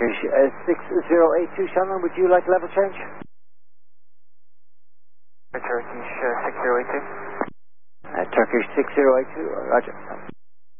Turkish 6082, Shannon, would you like level change? Turkish 6082. Turkish 6082, roger.